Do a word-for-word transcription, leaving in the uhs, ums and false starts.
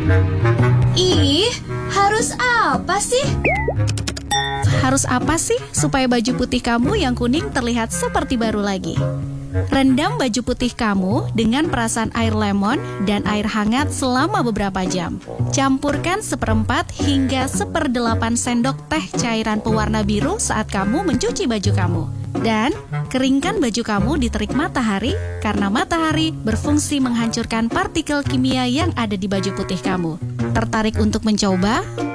Ih, harus apa sih? Harus apa sih supaya baju putih kamu yang kuning terlihat seperti baru lagi? Rendam baju putih kamu dengan perasan air lemon dan air hangat selama beberapa jam. Campurkan seperempat hingga seperdelapan sendok teh cairan pewarna biru saat kamu mencuci baju kamu. Dan keringkan baju kamu di terik matahari karena matahari berfungsi menghancurkan partikel kimia yang ada di baju putih kamu. Tertarik untuk mencoba?